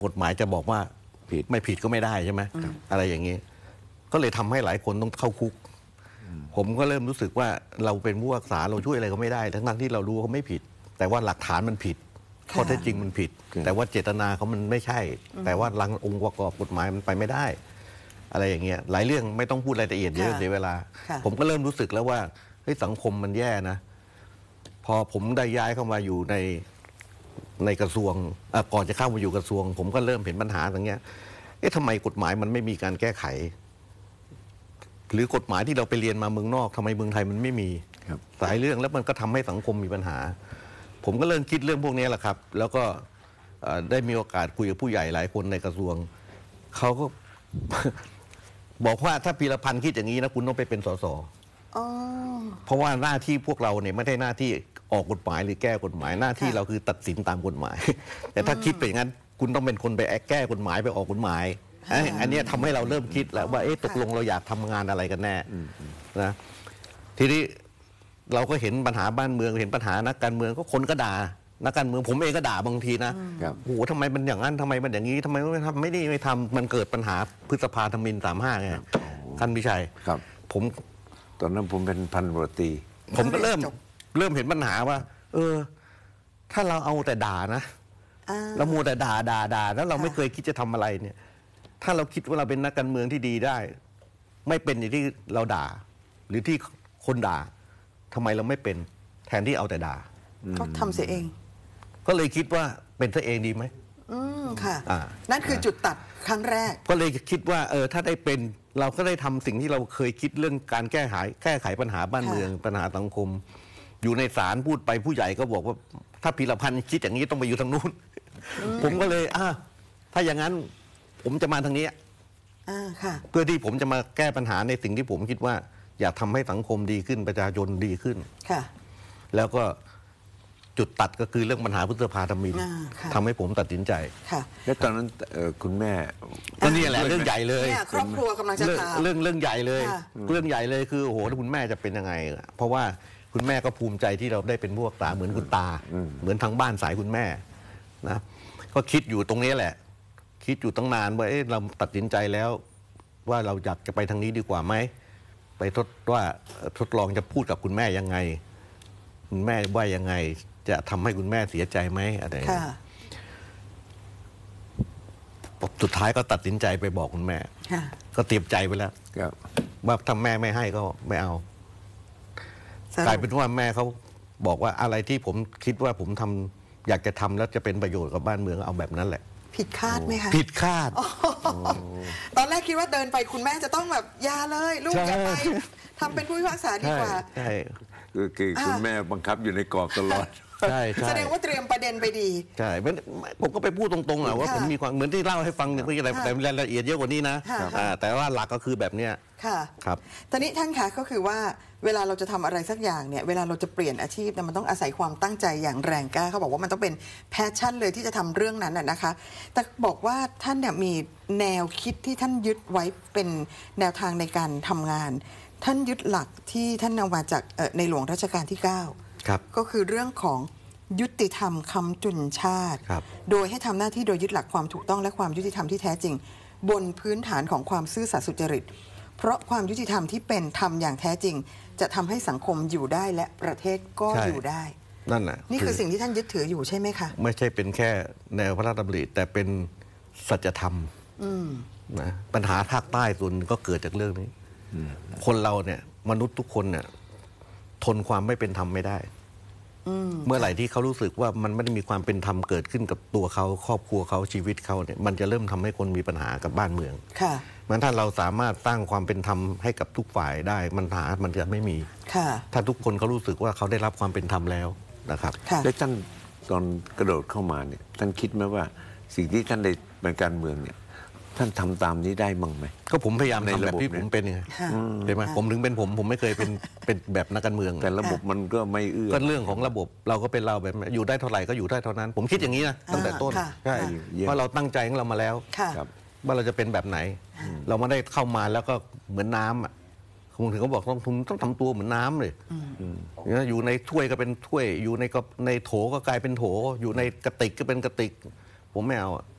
กฎหมายจะบอกว่าผิดไม่ผิดก็ไม่ได้ใช่ไหมอะไรอย่างนี้ก็เลยทำให้หลายคนต้องเข้าคุกผมก็เริ่มรู้สึกว่าเราเป็นผู้รักษาเราช่วยอะไรก็ไม่ได้ทั้งที่เรารู้เขาไม่ผิดแต่ว่าหลักฐานมันผิดข้อเท็จจริงมันผิดแต่ว่าเจตนาเขามันไม่ใช่แต่ว่าหลังองค์ประกอบกฎหมายมันไปไม่ได้อะไรอย่างเงี้ยหลายเรื่องไม่ต้องพูดรายละเอียดเยอะเสียเวลาผมก็เริ่มรู้สึกแล้วว่าสังคมมันแย่นะพอผมได้ย้ายเข้ามาอยู่ในกระทรวงก่อนจะเข้ามาอยู่กระทรวงผมก็เริ่มเห็นปัญหาอย่างเงี้ยทำไมกฎหมายมันไม่มีการแก้ไขหรือกฎหมายที่เราไปเรียนมาเมืองนอกทำไมเมืองไทยมันไม่มีหลายเรื่องแล้วมันก็ทำให้สังคมมีปัญหาผมก็เริ่มคิดเรื่องพวกนี้แหละครับแล้วก็ได้มีโอกาสคุยกับผู้ใหญ่หลายคนในกระทรวงเขาก็ บอกว่าถ้าพีรพันธ์คิดอย่างนี้นะคุณต้องไปเป็นสสเพราะว่าหน้าที่พวกเราเนี่ยไม่ได้หน้าที่ออกกฎหมายหรือแก้กฎหมายหน้าที่เราคือตัดสินตามกฎหมายแต่ถ้าคิดไปอย่างนั้นคุณต้องเป็นคนไปแก้กฎหมายไปออกกฎหมายอันนี้ทำให้เราเริ่มคิดแล้วว่าตกลงเราอยากทำงานอะไรกันแน่นะทีนี้เราก็เห็นปัญหาบ้านเมืองเห็นปัญหานักการเมืองก็คนก็ด่านักการเมืองผมเองก็ด่าบางทีนะโอ้โหทำไมมันอย่างนั้นทำไมมันอย่างนี้ทำไมไม่ทำไม่ทำมันเกิดปัญหาพฤษภาธมิฬ35ไงท่านพิชัยครับผมตอนนั้นผมเป็นพันตำรวจตรีผมก็เริ่มเห็นปัญหาว่าถ้าเราเอาแต่ด่านะเรามัวแต่ด่าแล้วเราไม่เคยคิดจะทำอะไรเนี่ยถ้าเราคิดว่าเราเป็นนักการเมืองที่ดีได้ไม่เป็นอย่างที่เราด่าหรือที่คนด่าทำไมเราไม่เป็นแทนที่เอาแต่ด่าก็ทำเสียเองก็เลยคิดว่าเป็นตัวเองดีไหมค่ะนั่นคือจุดตัดครั้งแรกก็เลยคิดว่าถ้าได้เป็นเราก็ได้ทำสิ่งที่เราเคยคิดเรื่องการแก้ไขปัญหาบ้านเมืองปัญหาสังคมอยู่ในศาลพูดไปผู้ใหญ่ก็บอกว่าถ้าพีรพันธ์คิดอย่างนี้ต้องไปอยู่ทางนู้นผมก็เลยถ้าอย่างนั้นผมจะมาทางนี้เพื่อที่ผมจะมาแก้ปัญหาในสิ่งที่ผมคิดว่าอยากทำให้สังคมดีขึ้นประชาชนดีขึ้นแล้วก็จุดตัดก็คือเรื่องปัญหาพฤษภาธมิฬทำให้ผมตัดสินใจแล้วตอนนั้นคุณแม่ก็นี่แหละเรื่องใหญ่เลยครอบครัวกำลังจะถามเรื่องใหญ่เลยเรื่องใหญ่เลยคือโอ้โหคุณแม่จะเป็นยังไงเพราะว่าคุณแม่ก็ภูมิใจที่เราได้เป็นผู้รักษาเหมือนคุณตาเหมือนทางบ้านสายคุณแม่นะก็คิดอยู่ตรงนี้แหละคิดอยู่ตั้งนานว่าเราตัดสินใจแล้วว่าเราอยากจะไปทางนี้ดีกว่าไหมไปทดลองจะพูดกับคุณแม่ยังไงคุณแม่ว่ายังไงจะทำให้คุณแม่เสียใจไหมอะไรสุดท้ายก็ตัดสินใจไปบอกคุณแม่ก็เตรียมใจไปแล้วว่าถ้าแม่ไม่ให้ก็ไม่เอากลายเป็นว่าแม่เขาบอกว่าอะไรที่ผมคิดว่าผมอยากจะทำแล้วจะเป็นประโยชน์กับบ้านเมืองเอาแบบนั้นแหละผิดคาดไหมคะผิดคาดตอนแรกคิดว่าเดินไปคุณแม่จะต้องแบบอย่าเลยลูกอย่าไปทำเป็นผู้พิพากษาดีกว่าใช่คือคุณแม่บังคับอยู่ในกรอบตลอดใช่แสดงว่าเตรียมประเด็นไปดีใช่ผมก็ไปพูดตรงๆว่าผมมีความเหมือนที่เล่าให้ฟังเนี่ยไม่ใช่อะไรแต่รายละเอียดเยอะกว่านี้นะแต่ว่าหลักก็คือแบบเนี้ยครับตอนนี้ท่านคะก็คือว่าเวลาเราจะทำอะไรสักอย่างเนี่ยเวลาเราจะเปลี่ยนอาชีพเนี่ยมันต้องอาศัยความตั้งใจอย่างแรงกล้าเขาบอกว่ามันต้องเป็นแพชชั่นเลยที่จะทำเรื่องนั้นนะคะแต่บอกว่าท่านเนี่ยมีแนวคิดที่ท่านยึดไว้เป็นแนวทางในการทำงานท่านยึดหลักที่ท่านนำมาจากในหลวงรัชกาลที่9ก็คือเรื่องของยุติธรรมค้ำจุนชาติโดยให้ทำหน้าที่โดยยึดหลักความถูกต้องและความยุติธรรมที่แท้จริงบนพื้นฐานของความซื่อสัตย์สุจริตเพราะความยุติธรรมที่เป็นธรรมอย่างแท้จริงจะทำให้สังคมอยู่ได้และประเทศก็อยู่ได้นั่นแหละนี่คือสิ่งที่ท่านยึดถืออยู่ใช่ไหมคะไม่ใช่เป็นแค่แนวพระราชดำริแต่เป็นสัจธรรมนะปัญหาภาคใต้ส่วนก็เกิดจากเรื่องนี้คนเราเนี่ยมนุษย์ทุกคนเนี่ยทนความไม่เป็นธรรมไม่ได้เมื่อไหร่ที่เขารู้สึกว่ามันไม่ได้มีความเป็นธรรมเกิดขึ้นกับตัวเขาครอบครัวเขาชีวิตเขาเนี่ยมันจะเริ่มทำให้คนมีปัญหากับบ้านเมืองมันถ้าเราสามารถสร้างความเป็นธรรมให้กับทุกฝ่ายได้ปัญหามันจะไม่มีถ้าทุกคนเขารู้สึกว่าเขาได้รับความเป็นธรรมแล้วนะครับและท่านตอนกระโดดเข้ามาเนี่ยท่านคิดไหมว่าสิ่งที่ท่านได้เป็นการเมืองเนี่ยท่านทำตามนี้ได้มั้งไหมก็ผมพยายามทำแบบที่ผมเป็นไงเห็นไหมผมถึงเป็นผมไม่เคยเป็นแบบนักการเมืองแต่ระบบมันก็ไม่เอื้อก็เรื่องของระบบเราก็เป็นเราแบบอยู่ได้เท่าไหร่ก็อยู่ได้เท่านั้นผมคิดอย่างนี้นะตั้งแต่ต้นใช่เพราะเราตั้งใจของเรามาแล้วว่าเราจะเป็นแบบไหนเราไม่ได้เข้ามาแล้วก็เหมือนน้ำอ่ะคุณถึงเขาบอกต้องทำตัวเหมือนน้ำเลยอยู่ในถ้วยก็เป็นถ้วยอยู่ในโถก็กลายเป็นโถอยู่ในกระติกก็เป็นกระติกผมไม่เอา